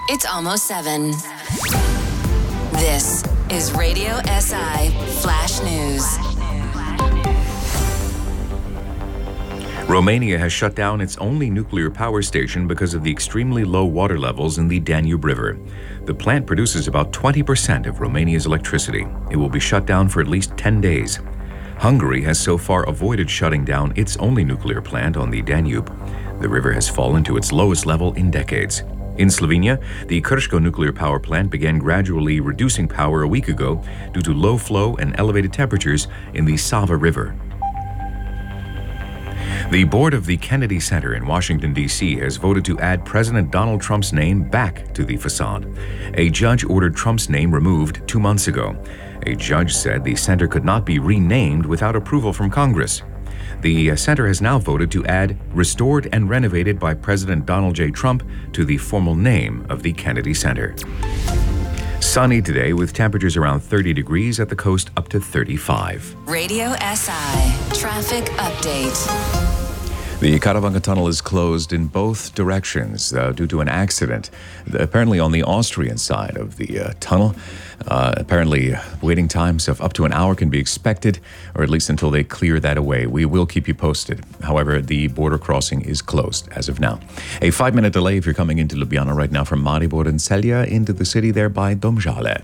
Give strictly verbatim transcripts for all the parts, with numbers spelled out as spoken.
It's almost seven. This is Radio S I Flash News. Romania has shut down its only nuclear power station because of the extremely low water levels in the Danube River. The plant produces about twenty percent of Romania's electricity. It will be shut down for at least ten days. Hungary has so far avoided shutting down its only nuclear plant on the Danube. The river has fallen to its lowest level in decades. In Slovenia, the Krško nuclear power plant began gradually reducing power a week ago due to low flow and elevated temperatures in the Sava River. The board of the Kennedy Center in Washington, D C has voted to add President Donald Trump's name back to the facade. A judge ordered Trump's name removed two months ago. A judge said the center could not be renamed without approval from Congress. The center has now voted to add restored and renovated by President Donald J. Trump to the formal name of the Kennedy Center. Sunny today with temperatures around thirty degrees at the coast up to thirty-five. Radio S I Traffic Update. The Caravanga Tunnel is closed in both directions uh, due to an accident, apparently on the Austrian side of the uh, tunnel. Uh, apparently, waiting times of up to an hour can be expected, or at least until they clear that away. We will keep you posted. However, the border crossing is closed as of now. A five-minute delay if you're coming into Ljubljana right now from Maribor and Celje into the city there by Domžale.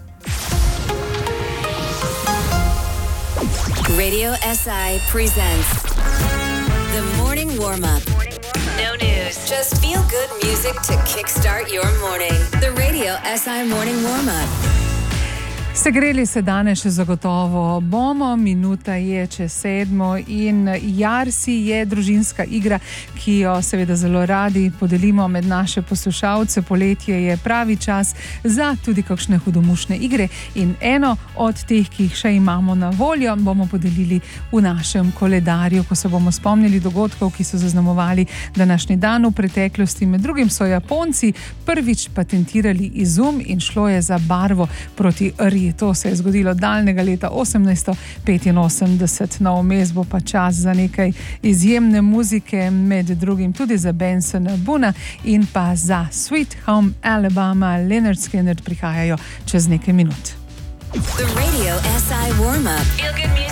Radio S I presents The Morning Warm-Up. No news, just feel-good music to kickstart your morning. The Radio S I Morning Warm-Up. Segreli se danes še zagotovo bomo, minuta je čez sedmo in Jarsi je družinska igra, ki jo seveda zelo radi podelimo med naše poslušalce. Poletje je pravi čas za tudi kakšne hudomušne igre in eno od teh, ki jih še imamo na voljo, bomo podelili v našem koledarju, ko se bomo spomnili dogodkov, ki so zaznamovali današnji dan. V preteklosti med drugim so Japonci prvič patentirali izum in šlo je za barvo proti rji. To se je zgodilo daljnega leta osemnajststo petinosemdeset. No, vmes bo pa čas za nekaj izjemne muzike, med drugim tudi za Bensona Boona in pa za Sweet Home Alabama. Lynyrd Skynyrd prihajajo čez nekaj minut. The Radio S I Warm-Up. Feel good music.